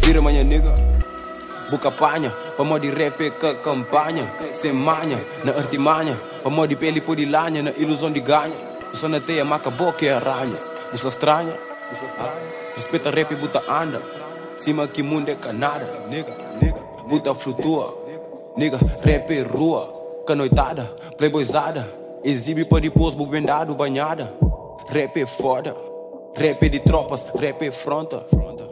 Vira manhã nigga, buca panha, pa modi rap que campanha, sem manha, na artimanha, pa modi pele por de lanha, na ilusão de ganha. Só na teia maca boca é aranha, você estranha, respeita rap buta anda, cima que mundo é canada, buta flutua, nigga, rap é rua, canoitada, playboyzada, exibe para depois bugwendado, banhada, rap é foda, rap é de tropas, rap é fronta.